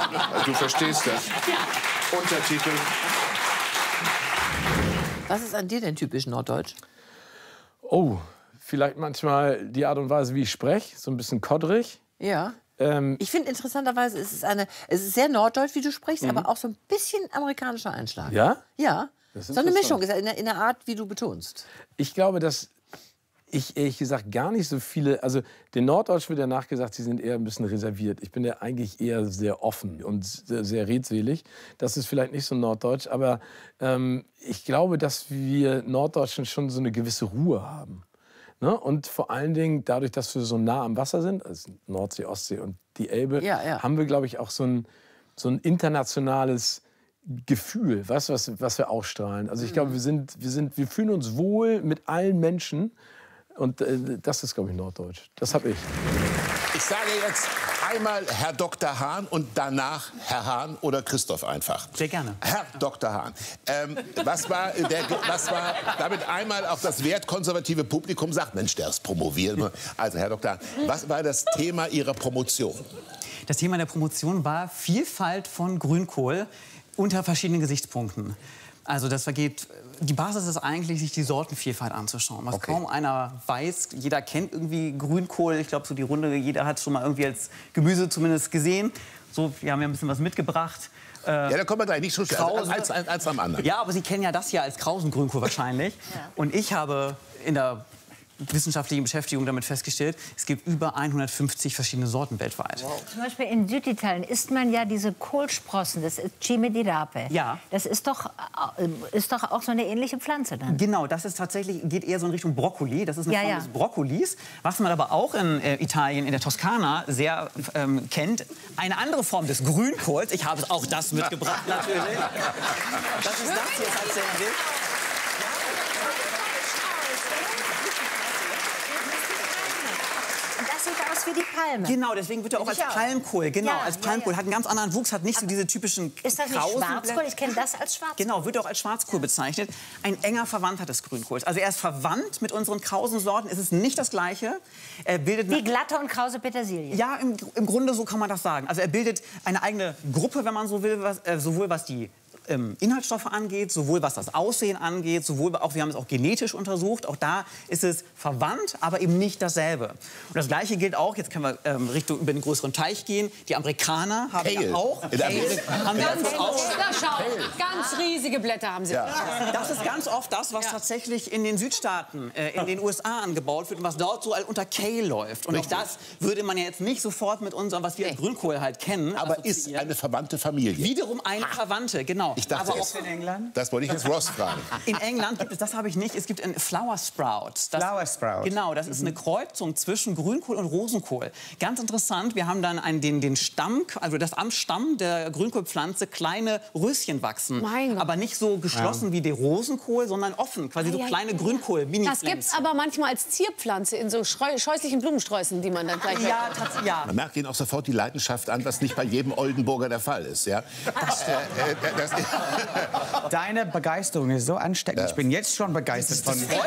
Du verstehst das. Ja. Untertitel. Was ist an dir denn typisch norddeutsch? Oh, vielleicht manchmal die Art und Weise, wie ich spreche, so ein bisschen kodderig. Ja. Ich finde interessanterweise, es ist sehr norddeutsch, wie du sprichst, aber auch so ein bisschen amerikanischer Einschlag. Ja? Ja. Das ist So eine interessant. Mischung, ist in der Art, wie du betonst. Ich glaube, dass ich ehrlich gesagt gar nicht so viele, also den Norddeutschen wird ja nachgesagt, sie sind eher ein bisschen reserviert. Ich bin ja eigentlich eher sehr offen und sehr redselig. Das ist vielleicht nicht so norddeutsch, aber ich glaube, dass wir Norddeutschen schon so eine gewisse Ruhe haben. Ne? Und vor allen Dingen dadurch, dass wir so nah am Wasser sind, also Nordsee, Ostsee und die Elbe, haben wir, glaube ich, auch so ein internationales Gefühl, weißt du, was wir ausstrahlen. Also ich glaube, wir fühlen uns wohl mit allen Menschen. Und das ist, glaube ich, norddeutsch. Das habe ich. Ich sage jetzt einmal Herr Dr. Hahn und danach Herr Hahn oder Christoph einfach. Sehr gerne. Herr Dr. Hahn, was war, damit einmal auch das wertkonservative Publikum sagt, Mensch, der ist promoviert. Also, Herr Dr. Hahn, was war das Thema Ihrer Promotion? Das Thema der Promotion war Vielfalt von Grünkohl unter verschiedenen Gesichtspunkten. Also die Basis ist eigentlich, sich die Sortenvielfalt anzuschauen. Was kaum einer weiß. Jeder kennt irgendwie Grünkohl. Ich glaube, so die Runde, jeder hat schon mal irgendwie als Gemüse zumindest gesehen. So, wir haben ja ein bisschen was mitgebracht. Ja, da kommen wir gleich nicht so schnell. Eins am anderen. Ja, aber Sie kennen ja das hier als Krausengrünkohl wahrscheinlich. Und ich habe in der wissenschaftlichen Beschäftigung damit festgestellt, es gibt über 150 verschiedene Sorten weltweit. Wow. Zum Beispiel in Süditalien isst man ja diese Kohlsprossen, das ist Cime di Rape. Ja. Das ist doch auch so eine ähnliche Pflanze dann. Genau, das ist tatsächlich, geht eher so in Richtung Brokkoli. Das ist eine Form des Brokkolis. Was man aber auch in Italien, in der Toskana, sehr kennt. Eine andere Form des Grünkohls. Ich habe auch das mitgebracht, natürlich. Das ist das hier tatsächlich. Wie die Palme. Genau, deswegen wird er auch als Palmkohl. Genau, als Palmkohl. Hat einen ganz anderen Wuchs, hat nicht so diese typischen Ist das nicht Schwarzkohl? Ich kenne das als Schwarzkohl. Genau, wird auch als Schwarzkohl bezeichnet. Ein enger Verwandter des Grünkohls. Also er ist verwandt mit unseren Krausensorten. Es ist nicht das Gleiche. Er bildet wie glatte und krause Petersilie. Ja, im Grunde so kann man das sagen. Also er bildet eine eigene Gruppe, wenn man so will, sowohl was die Inhaltsstoffe angeht, sowohl was das Aussehen angeht, sowohl auch, wir haben es auch genetisch untersucht, auch da ist es verwandt, aber eben nicht dasselbe. Und das Gleiche gilt auch, jetzt können wir Richtung über den größeren Teich gehen, die Amerikaner haben ja auch ganz riesige Blätter haben sie. Ja. Das ist ganz oft das, was tatsächlich in den Südstaaten, in den USA angebaut wird und was dort so unter Kale läuft. Und auch das würde man ja jetzt nicht sofort mit unserem, was wir als Grünkohl halt kennen. Aber ist eine verwandte Familie. Wiederum eine Verwandte, genau. Ich dachte, aber auch in England? Das wollte ich jetzt Ross fragen. In England gibt es, das habe ich nicht, es gibt ein Flower Sprout. Flower Sprout. Genau, das ist eine Kreuzung zwischen Grünkohl und Rosenkohl. Ganz interessant, wir haben dann den Stamm, also dass am Stamm der Grünkohlpflanze kleine Röschen wachsen. Aber nicht so geschlossen wie der Rosenkohl, sondern offen, quasi so kleine Grünkohl-Mini-Pflänzchen. Das gibt es aber manchmal als Zierpflanze in so scheußlichen Blumensträußen, die man dann gleich... Ja. Man merkt ihnen auch sofort die Leidenschaft an, was nicht bei jedem Oldenburger der Fall ist. Ja? Deine Begeisterung ist so ansteckend. Ich bin jetzt schon begeistert von dir.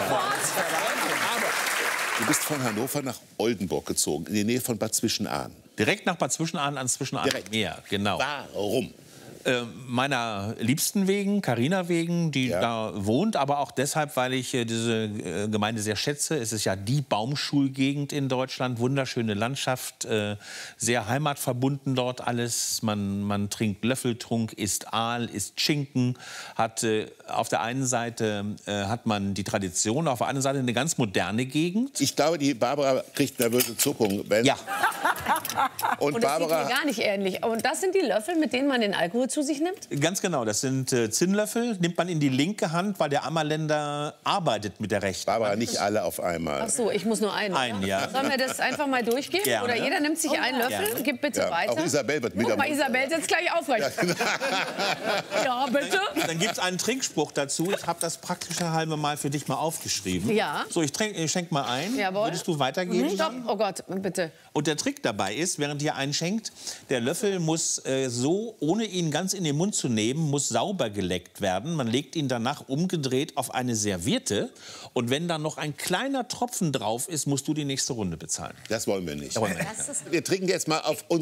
Du bist von Hannover nach Oldenburg gezogen, in die Nähe von Bad Zwischenahn. Direkt nach Bad Zwischenahn ans Zwischenahn-Meer, genau. Warum? Meiner Liebsten wegen, Carina wegen, die da wohnt, aber auch deshalb, weil ich diese Gemeinde sehr schätze. Es ist ja die Baumschulgegend in Deutschland, wunderschöne Landschaft, sehr heimatverbunden dort alles. Man trinkt Löffeltrunk, isst Aal, isst Schinken. Auf der einen Seite hat man die Tradition, auf der anderen Seite eine ganz moderne Gegend. Ich glaube, die Barbara kriegt nervöse Zuckungen. Ja. Und das sieht mir gar nicht ähnlich. Und das sind die Löffel, mit denen man den Alkohol zu sich nimmt? Ganz genau, das sind Zinnlöffel, nimmt man in die linke Hand, weil der Ammerländer arbeitet mit der rechten. Barbara, nicht alle auf einmal. Ach so, ich muss nur einen. Ja. Sollen wir das einfach mal durchgehen? Gerne. Oder jeder nimmt sich einen Löffel, gib bitte weiter. Auch Isabel wird wieder... Guck mal, Isabel setzt gleich aufrecht. Ja, bitte. Dann gibt es einen Trinkspruch dazu. Ich habe das praktische halbe Mal für dich mal aufgeschrieben. Ja. So, ich schenk mal ein. Jawohl. Würdest du weitergeben? Stopp. Oh Gott, bitte. Und der Trick dabei ist, während ihr einschenkt, der Löffel muss so, ohne ihn ganz in den Mund zu nehmen, muss sauber geleckt werden. Man legt ihn danach umgedreht auf eine Serviette. Und wenn dann noch ein kleiner Tropfen drauf ist, musst du die nächste Runde bezahlen. Das wollen wir nicht. Ja, wollen wir. Wir trinken jetzt mal auf